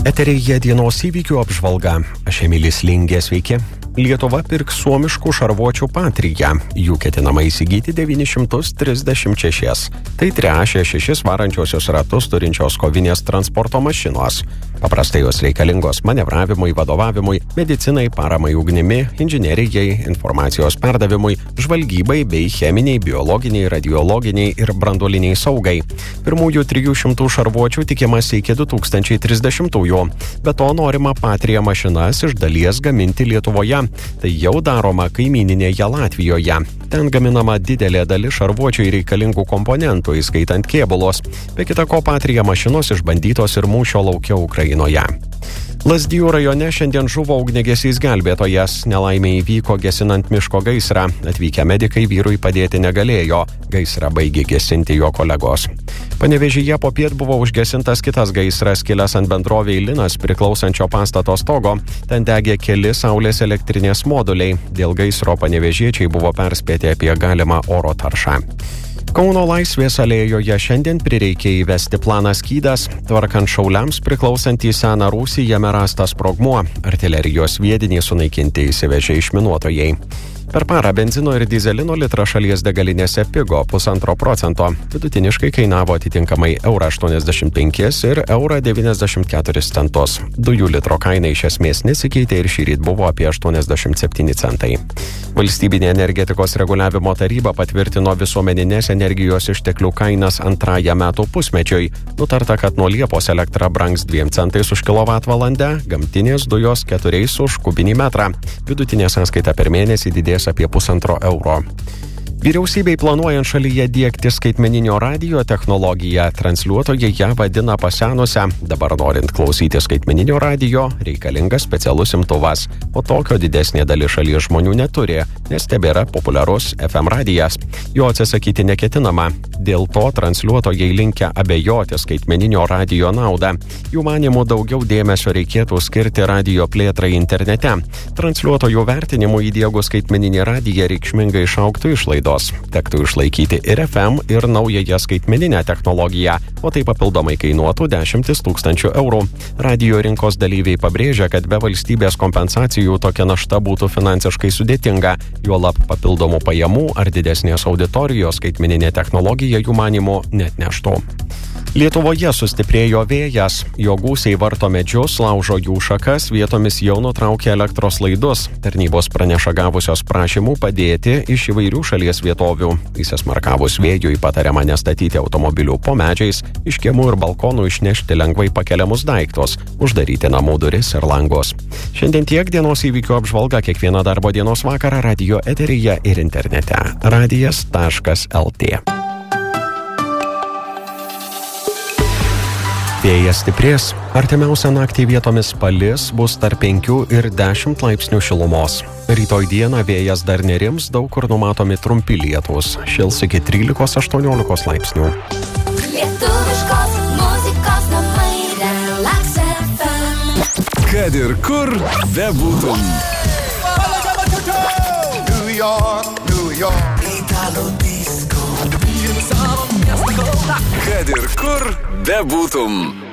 Eteryje dienos įvykių apžvalga. Aš Emilis Lingė, sveiki. Lietuva pirks suomiškų šarvuočių Patriją. Jų ketinama įsigyti 936. Tai trečia 6 varančiosios ratus turinčios kovinės transporto mašinos. Paprastai jos reikalingos manevravimui, vadovavimui, medicinai, paramai ugnimi, inžinerijai, informacijos perdavimui, žvalgybai bei cheminiai, biologiniai, radiologiniai ir branduoliniai saugai. Pirmųjų 300 šarvuočių tikimasi iki 2030-ųjų. Be to norima Patria mašinas iš dalies gaminti Lietuvoje. Tai jau daroma kaimyninėje Latvijoje. Ten gaminama didelė dalis šarvuočiai reikalingų komponentų, įskaitant kėbulos. Be kita ko, Patria mašinos išbandytos ir mūšio lauke Ukrainoje. Lazdijų rajone šiandien žuvo ugniagesys gelbėtojas. Nelaimė įvyko gesinant miško gaisrą. Atvykę medikai vyrui padėti negalėjo. Gaisrą baigė gesinti jo kolegos. Panevėžyje popiet buvo užgesintas kitas gaisras, kilęs ant bendrovei Linas priklausančio pastato stogo. Ten degė keli saulės elektrinės moduliai. Dėl gaisro panevėžiečiai buvo perspėti apie galimą oro taršą. Kauno Laisvės alėjoje šiandien prireikė įvesti planą Skydas. Tvarkant šauliams priklausantį seną rūsį jame rastas sprogmuo. Artilerijos sviedinį sunaikinti įsivežė išminuotojai. Per parą benzino ir dyzelino litrą šalies degalinėse pigo 1,5%. Vidutiniškai kainavo atitinkamai €85 ir €94. Dujų litro kaina iš esmės nesikeitė ir šįryt buvo apie 87 centai. Valstybinė energetikos reguliavimo taryba patvirtino visuomeninės energijos išteklių kainas antrajam metų pusmečiui. Nutarta, kad nuo Liepos elektra brangs 2 centais už kilovatvalandę, gamtinės dujos 4 už kubinį metrą. Vidutinė sąskaita per mėnesį didės apie €1,5. Vyriausybei planuojant šalyje diegti skaitmeninio radijo technologiją, transliuotojai ją vadina pasenusią. Dabar norint klausyti skaitmeninio radijo, reikalingas specialus imtuvas. O tokio didesnė dalis šalies žmonių neturi, nes tebėra populiarus FM radijas. Jo atsisakyti neketinama. Dėl to transliuotojai linkę abejoti skaitmeninio radijo naudą. Jų manymų daugiau dėmesio reikėtų skirti radijo plėtrai internete. Transliuotojų vertinimų įdiegus skaitmeninį radiją reikšmingai išaugtų išlaidos. Tektų išlaikyti ir FM, ir naująją skaitmeninę technologiją, o tai papildomai kainuotų 10 tūkstančių eurų. Radijo rinkos dalyviai pabrėžia, kad be valstybės kompensacijų tokia našta būtų finansiškai sudėtinga, juolab papildomų pajamų ar didesnės auditorijos skaitmeninė technologija jų manymų net neštų. Lietuvoje sustiprėjo vėjas, jo gūsiai varto medžius, laužo jų šakas, vietomis jau nutraukė elektros laidus. Tarnybos praneša gavusios prašymų padėti iš įvairių šalies vietovių. Įsismarkavus vėjui patariama nestatyti automobilių po medžiais, iš kiemų ir balkonų išnešti lengvai pakeliamus daiktus, uždaryti namų duris ir langus. Šiandien tiek dienos įvykių apžvalga kiekvieną darbo dienos vakarą radijo eteryje ir internete. radijas.lt. Vėjas stiprės, artimiausią naktį vietomis palis, bus tarp 5 ir 10 laipsnių šilumos. Rytoj dieną vėjas dar nerims, daug kur numatomi trumpi lietūs, šils iki 13-18 laipsnių. Lietuviškos muzikos namai Relax FM. Kad ir kur bebūtum. New York, New York. Italo disco. Kad ir kur bebūtum.